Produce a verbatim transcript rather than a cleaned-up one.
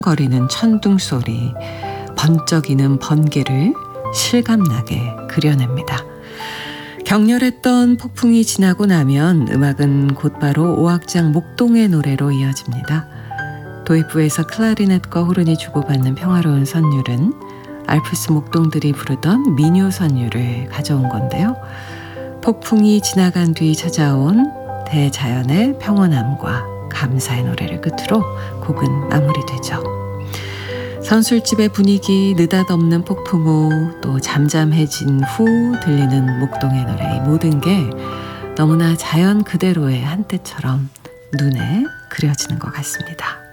거리는 천둥 소리, 번쩍이는 번개를 실감나게 그려냅니다. 격렬했던 폭풍이 지나고 나면 음악은 곧바로 오악장 목동의 노래로 이어집니다. 도입부에서 클라리넷과 호른이 주고받는 평화로운 선율은 알프스 목동들이 부르던 민요 선율을 가져온 건데요. 폭풍이 지나간 뒤 찾아온 대자연의 평온함과 감사의 노래를 끝으로 곡은 마무리되죠. 선술집의 분위기, 느닷없는 폭풍우, 또 잠잠해진 후 들리는 목동의 노래, 이 모든 게 너무나 자연 그대로의 한때처럼 눈에 그려지는 것 같습니다.